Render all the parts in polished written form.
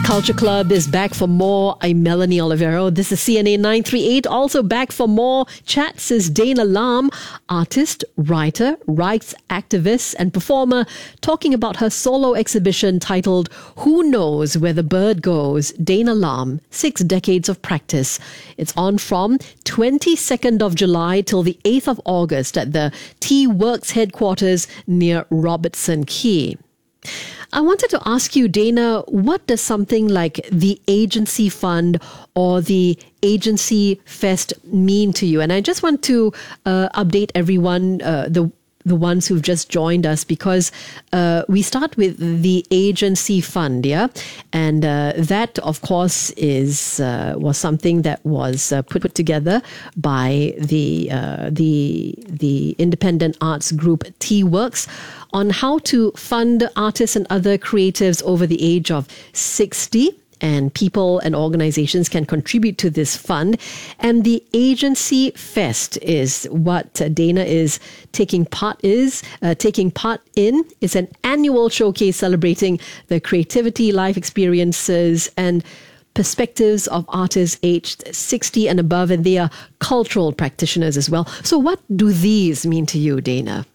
Culture Club is back for more. I'm Melanie Olivero. This is CNA 938. Also back for more chats is Dana Lam, artist, writer, rights activist, and performer, talking about her solo exhibition titled Who Knows Where the Bird Goes? Dana Lam, 6 Decades of Practice. It's on from 22nd of July till the 8th of August at the T-Works headquarters near Robertson Quay. I wanted to ask you, Dana, what does something like the Agency Fund or the Agency Fest mean to you? And I just want to update everyone, the ones who've just joined us, because we start with the Agency Fund, yeah? And that, of course, was something that was put together by the independent arts group T-Works on how to fund artists and other creatives over the age of 60. And people and organizations can contribute to this fund. And the Agency Fest is what Dana is taking part in. It's an annual showcase celebrating the creativity, life experiences, and perspectives of artists aged 60 and above. And they are cultural practitioners as well. So what do these mean to you, Dana?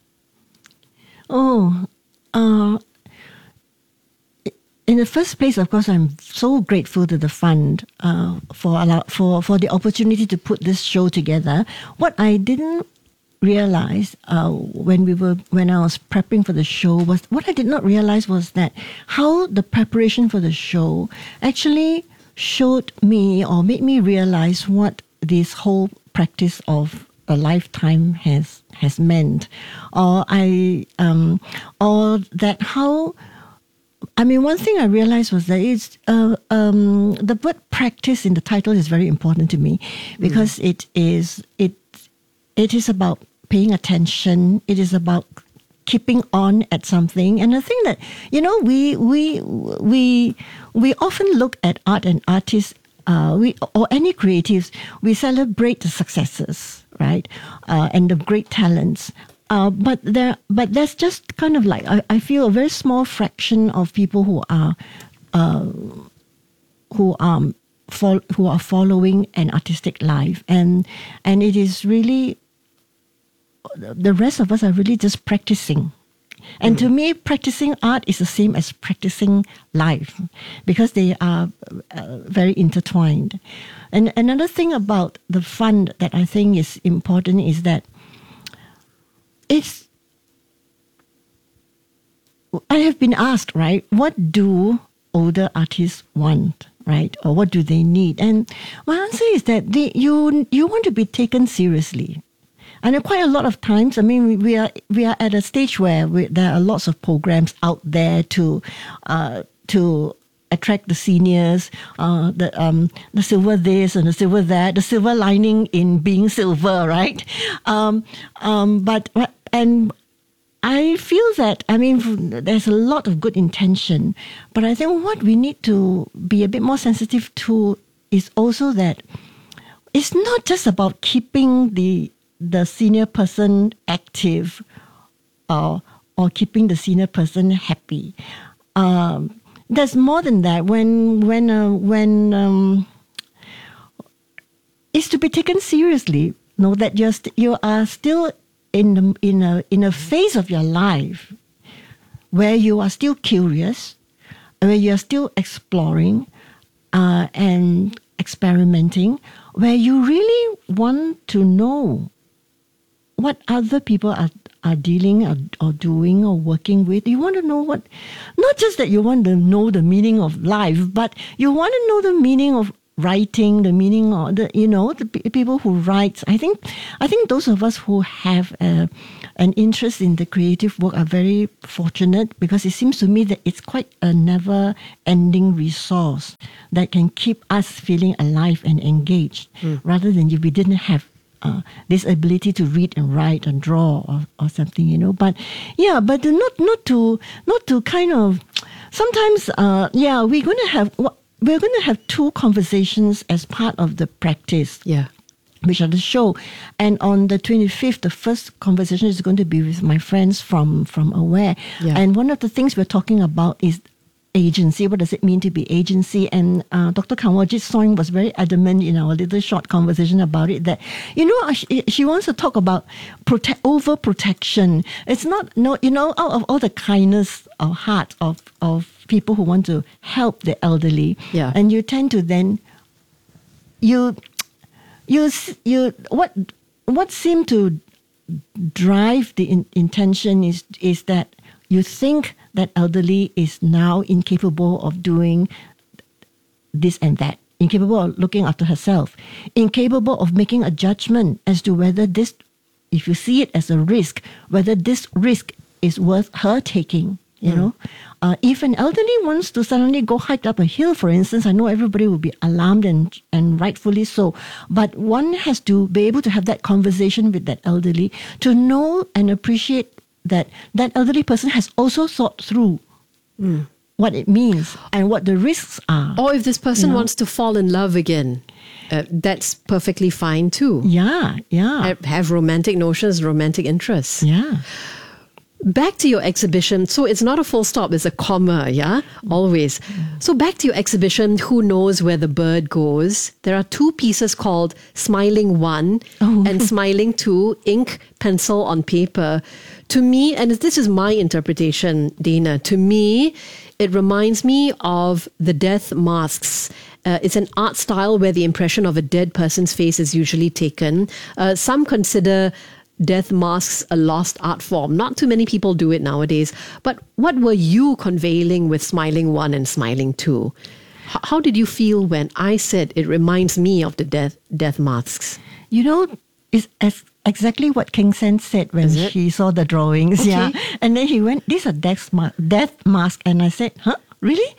In the first place, of course, I'm so grateful to the fund for the opportunity to put this show together. What I didn't realize when I was prepping for the show was that how the preparation for the show actually showed me or made me realize what this whole practice of a lifetime has meant, one thing I realized was that the word practice in the title is very important to me because it is about paying attention. It is about keeping on at something. And I think that, we often look at art and artists, or any creatives, we celebrate the successes, right? And the great talents. But there's just kind of like I feel a very small fraction of people who are following an artistic life, and it is really the rest of us are really just practicing. And to me, practicing art is the same as practicing life because they are very intertwined. And another thing about the fund that I think is important is that I have been asked, right, what do older artists want, right? Or what do they need? And my answer is that you want to be taken seriously. And quite a lot of times, we are at a stage where there are lots of programs out there to attract the seniors, the silver this and the silver that, the silver lining in being silver, right? And I feel that, there's a lot of good intention, but I think what we need to be a bit more sensitive to is also that it's not just about keeping the senior person active or keeping the senior person happy. There's more than that. When it's to be taken seriously. Know that you are still in a phase of your life where you are still curious, where you are still exploring and experimenting, where you really want to know what other people are dealing or doing or working with. You want to know not just that you want to know the meaning of life, but you want to know the meaning of writing, the meaning of the people who write. I think those of us who have an interest in the creative work are very fortunate because it seems to me that it's quite a never-ending resource that can keep us feeling alive and engaged, rather than if we didn't have this ability to read and write and draw or something, But not to kind of sometimes we're going to have 2 conversations as part of the practice. Yeah. Which are the show. And on the 25th, the first conversation is going to be with my friends from Aware. Yeah. And one of the things we're talking about is agency. What does it mean to be agency? And Dr. Kanwaljit Soin was very adamant in our little short conversation about it that, she wants to talk about overprotection. It's not, out of all the kindness of heart of people who want to help the elderly. Yeah. And you tend to then, what seemed to drive the intention is that you think that elderly is now incapable of doing this and that, incapable of looking after herself, incapable of making a judgment as to whether this, if you see it as a risk, whether this risk is worth her taking. If an elderly wants to suddenly go hike up a hill, for instance, I know everybody will be alarmed and rightfully so. But one has to be able to have that conversation with that elderly to know and appreciate that elderly person has also thought through what it means and what the risks are. Or if this person wants to fall in love again, that's perfectly fine too. Yeah. Have romantic notions, romantic interests. Yeah. Back to your exhibition. So it's not a full stop, it's a comma, yeah? Always. So back to your exhibition, Who Knows Where the Bird Goes? There are two pieces called Smiling 1 and Smiling 2, ink, pencil on paper. To me, and this is my interpretation, Dana, to me, it reminds me of the death masks. It's an art style where the impression of a dead person's face is usually taken. Some consider death masks a lost art form. Not too many people do it nowadays. But what were you conveying with Smiling 1 and Smiling 2? How did you feel when I said it reminds me of the death masks? It's exactly what King Sen said when he saw the drawings. Okay. Yeah. And then he went, these are death mask. And I said, huh? Really?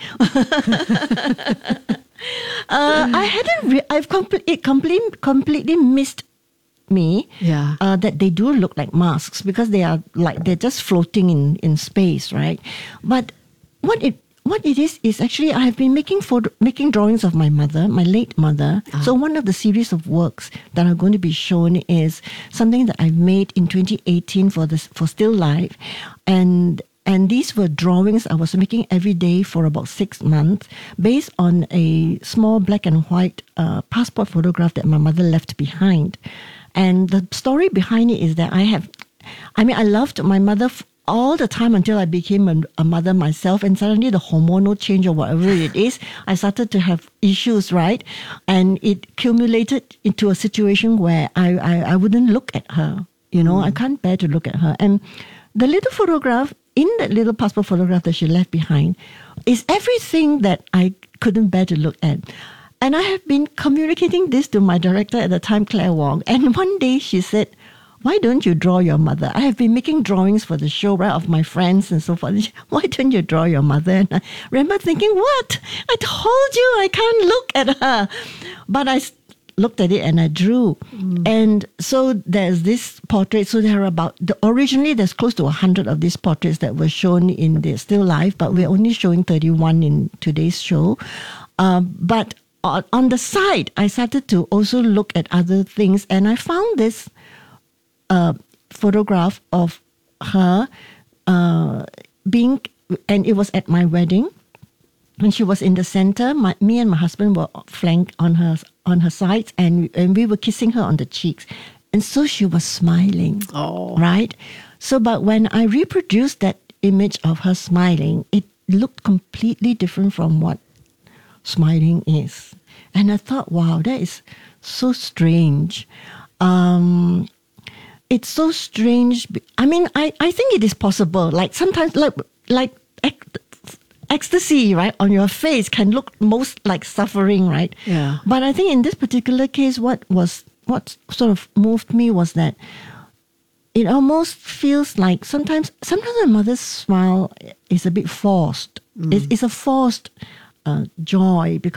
I've completely missed me that they do look like masks because they're just floating in space, right? But what it is actually I have been making drawings of my mother, my late mother. So one of the series of works that are going to be shown is something that I've made in 2018 for Still Life, and these were drawings I was making every day for about 6 months based on a small black and white passport photograph that my mother left behind. And the story behind it is that I loved my mother all the time until I became a mother myself, and suddenly the hormonal change or whatever it is, I started to have issues, right? And it accumulated into a situation where I wouldn't look at her. I can't bear to look at her. And the little photograph, in that little passport photograph that she left behind, is everything that I couldn't bear to look at. And I have been communicating this to my director at the time, Claire Wong. And one day she said, why don't you draw your mother? I have been making drawings for the show, right, of my friends and so forth. Why don't you draw your mother? And I remember thinking, what? I told you I can't look at her. But I looked at it and I drew. And so there's this portrait. So there are originally there's close to 100 of these portraits that were shown in the Still Life, but we're only showing 31 in today's show. But on the side, I started to also look at other things, and I found this photograph of her and it was at my wedding, and she was in the center. Me and my husband were flanked on her sides, and we were kissing her on the cheeks, and so she was smiling. Oh, right. So, but when I reproduced that image of her smiling, it looked completely different from what smiling is. And I thought, wow, that is so strange. It's so strange. I mean, I think it is possible. Like sometimes, like ecstasy, right, on your face can look most like suffering, right? Yeah. But I think in this particular case, what sort of moved me was that it almost feels like sometimes a mother's smile is a bit forced. It's a forced joy because